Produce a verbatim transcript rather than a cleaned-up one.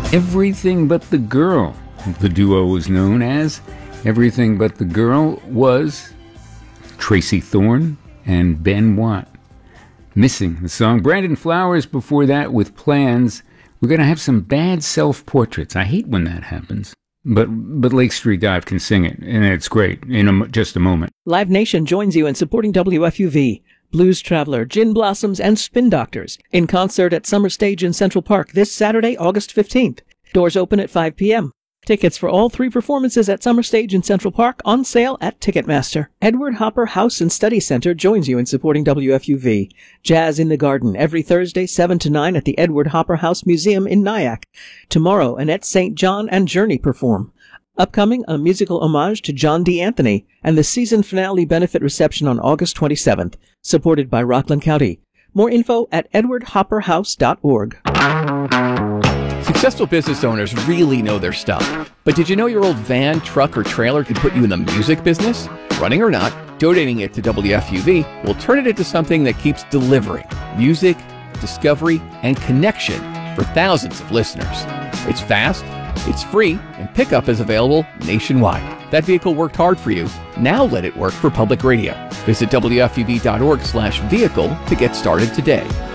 Everything But the Girl. The duo was known as Everything But the Girl was Tracy Thorn and Ben Watt. Missing the song. Brandon Flowers before that with Plans. We're going to have some bad self-portraits. I hate when that happens. But but Lake Street Dive can sing it, and it's great in a, just a moment. Live Nation joins you in supporting W F U V. Blues Traveler, Gin Blossoms, and Spin Doctors in concert at Summer Stage in Central Park this Saturday, August fifteenth. Doors open at five p.m. Tickets for all three performances at Summer Stage in Central Park on sale at Ticketmaster. Edward Hopper House and Study Center joins you in supporting W F U V. Jazz in the Garden every Thursday, seven to nine at the Edward Hopper House Museum in Nyack. Tomorrow, Annette Saint John and Journey perform. Upcoming, a musical homage to John D. Anthony and the season finale benefit reception on August twenty-seventh, supported by Rockland County. More info at edward hopper house dot org. Successful business owners really know their stuff. But did you know your old van, truck, or trailer could put you in the music business? Running or not, donating it to W F U V will turn it into something that keeps delivering music, discovery, and connection for thousands of listeners. It's fast, it's free, and pickup is available nationwide. That vehicle worked hard for you. Now let it work for public radio. Visit W F U V dot org slash vehicle to get started today.